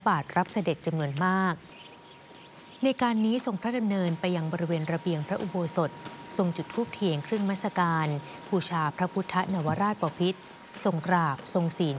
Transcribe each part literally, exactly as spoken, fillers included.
บาทรับเสด็จจำนวนมากในการนี้ทรงพระดำเนินไปยังบริเวณระเบียงพระอุโบสถทรงจุดธูปเทียนเครื่องนมัสการบูชาพระพุทธนวราชบพิตรทรงกราบทรงศีล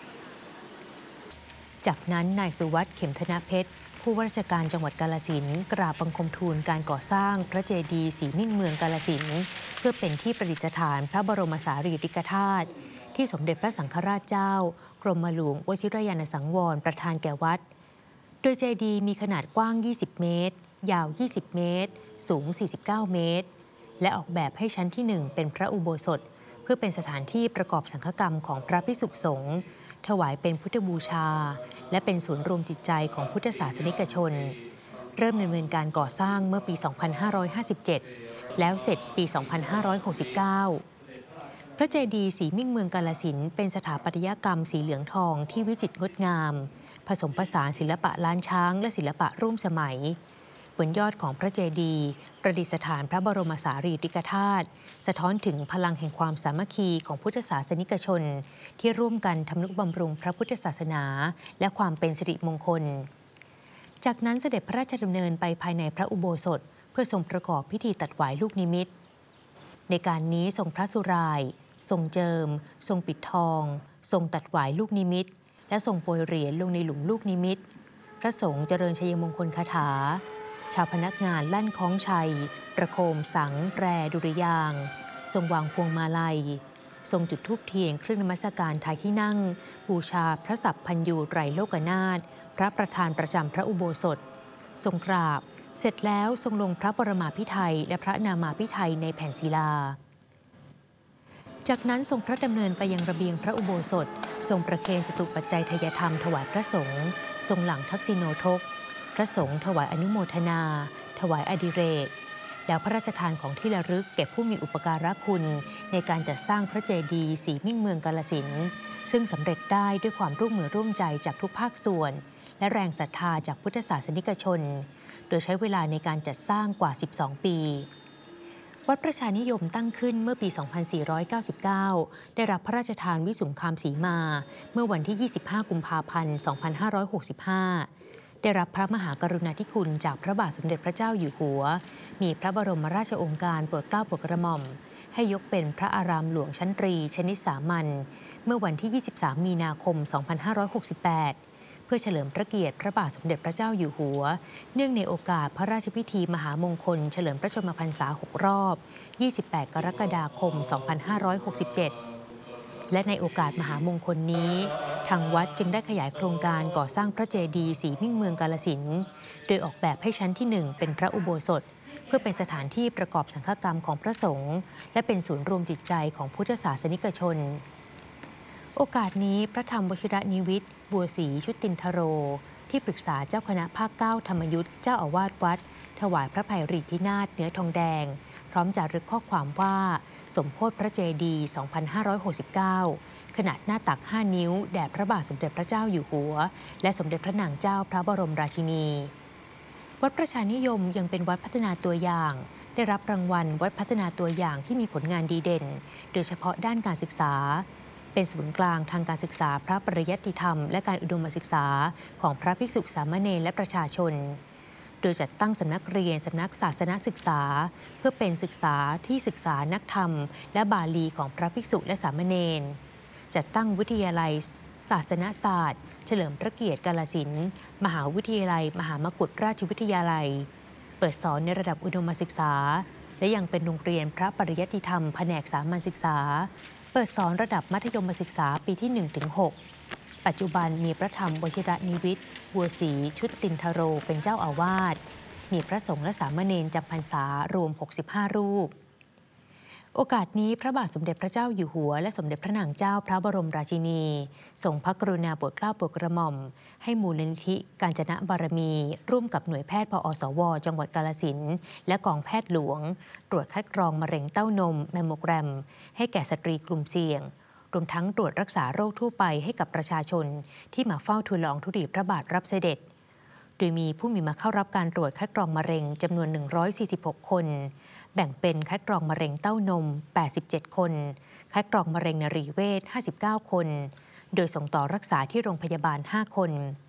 จากนั้นนายสุวัฒน์เข็มธนเพชรผู้ว่าราชการจังหวัดกาฬสินธุ์กราบบังคมทูลการก่อสร้างพระเจดีย์ศรีมิ่งเมืองกาฬสินธุ์เพื่อเป็นที่ประดิษฐานพระบรมสารีริกธาตุที่สมเด็จพระสังฆราชเจ้ากรมหลวงวชิรยานสังวรประธานแก่วัดโดยเจดีย์มีขนาดกว้างยี่สิบเมตรยาวยี่สิบเมตรสูงสี่สิบเก้าเมตรและออกแบบให้ชั้นที่หนึ่งเป็นพระอุโบสถเพื่อเป็นสถานที่ประกอบสังฆกรรมของพระภิกษุสงฆ์ถวายเป็นพุทธบูชาและเป็นศูนย์รวมจิตใจของพุทธศาสนิกชนเริ่มดำเนินการก่อสร้างเมื่อปี สองพันห้าร้อยห้าสิบเจ็ด แล้วเสร็จปี สองพันห้าร้อยหกสิบเก้า พระเจดีย์ศรีมิ่งเมืองกาฬสินธุ์เป็นสถาปัตยกรรมสีเหลืองทองที่วิจิตรงดงามผสมผสานศิลปะล้านช้างและศิลปะร่วมสมัยบนยอดของพระเจดีย์ประดิษฐานพระบรมสารีริกธาตุสะท้อนถึงพลังแห่งความสามัคคีของพุทธศาสนิกชนที่ร่วมกันทำนุบำรุงพระพุทธศาสนาและความเป็นสิริมงคลจากนั้นเสด็จพระราชดำเนินไปภายในพระอุโบสถเพื่อทรงประกอบพิธีตัดหวายลูกนิมิตในการนี้ทรงพระสุรายทรงเจิมทรงปิดทองทรงตัดหวายลูกนิมิตและทรงโปรยเหรียญลงในหลุมลูกนิมิตพระสงฆ์เจริญชัยมงคลคาถาชาวพนักงานลั่นคล้องชัยประโคมสังแตรดุริยางค์ทรงวางพวงมาลัยทรงจุดธูปเทียนเครื่องนมัสการท้ายที่นั่งบูชาพระสัพพัญญูไตรโลกนาถพระประธานประจำพระอุโบสถทรงกราบเสร็จแล้วทรงลงพระปรมาภิไธยและพระนามาภิไธยในแผ่นศิลาจากนั้นทรงพระดำเนินไปยังระเบียงพระอุโบสถทรงประเคนจตุปัจจัยทายธรรมถวายพระสงฆ์ทรงหลังทักษิโนทกพระสงฆ์ถวายอนุโมทนาถวายอดิเรกแล้วพระราชทานของที่ระลึกแก่ผู้มีอุปการะคุณในการจัดสร้างพระเจดีย์ศรีมิ่งเมืองกาฬสินธุ์ซึ่งสำเร็จได้ด้วยความร่วมมือร่วมใจจากทุกภาคส่วนและแรงศรัทธาจากพุทธศาสนิกชนโดยใช้เวลาในการจัดสร้างกว่าสิบสองปีวัดประชานิยมตั้งขึ้นเมื่อปี สองพันสี่ร้อยเก้าสิบเก้า ได้รับพระราชทานวิสุงคามสีมาเมื่อวันที่ ยี่สิบห้า กุมภาพันธ์ สองพันห้าร้อยหกสิบห้า ได้รับพระมหากรุณาธิคุณจากพระบาทสมเด็จพระเจ้าอยู่หัวมีพระบรมราชโองการโปรดเกล้าโปรดกระหม่อมให้ยกเป็นพระอารามหลวงชั้นตรีชนิดสามัญเมื่อวันที่ ยี่สิบสาม มีนาคม สองพันห้าร้อยหกสิบแปดเพื่อเฉลิมพระเกียรติพระบาทสมเด็จพระเจ้าอยู่หัวเนื่องในโอกาสพระราชพิธีมหามงคลเฉลิมพระชนมพรรษาหกรอบ ยี่สิบแปด กรกฎาคม สองพันห้าร้อยหกสิบเจ็ด และในโอกาสมหามงคลนี้ทางวัดจึงได้ขยายโครงการก่อสร้างพระเจดีย์ศรีมิ่งเมืองกาฬสินธุ์โดยออกแบบให้ชั้นที่หนึ่งเป็นพระอุโบสถเพื่อเป็นสถานที่ประกอบสังฆกรรมของพระสงฆ์และเป็นศูนย์รวมจิตใจของพุทธศาสนิกชนโอกาสนี้พระธรรมวชิรนิวิทย์บัวศรีชุตินทโรที่ปรึกษาเจ้าคณะภาคเก้าธรรมยุทธเจ้าอาวาสวัดถวายพระไผ่ฤทธินาถเนื้อทองแดงพร้อมจารึกข้อความว่าสมโภชพระเจดีย์ สองพันห้าร้อยหกสิบเก้า ขนาดหน้าตักห้านิ้วแด่พระบาทสมเด็จพระเจ้าอยู่หัวและสมเด็จพระนางเจ้าพระบรมราชินีวัดประชานิยมยังเป็นวัดพัฒนาตัวอย่างได้รับรางวัลวัดพัฒนาตัวอย่างที่มีผลงานดีเด่นโดยเฉพาะด้านการศึกษาเป็นศูนย์กลางทางการศึกษาพระปริยัติธรรมและการอุดมศึกษาของพระภิกษุสามเณรและประชาชนโดยจัดตั้งสำนักเรียนสำนักศาสนศึกษาเพื่อเป็นศึกษาที่ศึกษานักธรรมและบาลีของพระภิกษุและสามเณรจัดตั้งวิทยาลัยศาสนศาสตร์เฉลิมพระเกียรติกาฬสินธุ์มหาวิทยาลัยมหามกุฏราชวิทยาลัยเปิดสอนในระดับอุดมศึกษาและยังเป็นโรงเรียนพระปริยัติธรรมแผนกสามัญศึกษาเปิดสอนระดับมัธยมศึกษาปีที่ หนึ่งถึงหก ปัจจุบันมีพระธรรมวชิรนิวิทย์บัวศรีชุตินทโรเป็นเจ้าอาวาสมีพระสงฆ์และสามเณรจำพรรษารวมหกสิบห้ารูปโอกาสนี้พระบาทสมเด็จพระเจ้าอยู่หัวและสมเด็จพระนางเจ้าพระบรมราชินีทรงพระกรุณาโปรดเกล้าโปรดกระหม่อมให้มูลนิธิกาญจนบารมีร่วมกับหน่วยแพทย์พอสวจังหวัดกาฬสินธุ์และกองแพทย์หลวงตรวจคัดกรองมะเร็งเต้านมแมมโมแกรมให้แก่สตรีกลุ่มเสี่ยงรวมทั้งตรวจรักษาโรคทั่วไปให้กับประชาชนที่มาเฝ้าทูลละอองธุลีพระบาทรับเสด็จโดยมีผู้มีมาเข้ารับการตรวจคัดกรองมะเร็งจำนวนหนึ่งร้อยสี่สิบหกคนแบ่งเป็นคัดกรองมะเร็งเต้านมแปดสิบเจ็ดคนคัดกรองมะเร็งนรีเวชห้าสิบเก้าคนโดยส่งต่อรักษาที่โรงพยาบาลห้าคน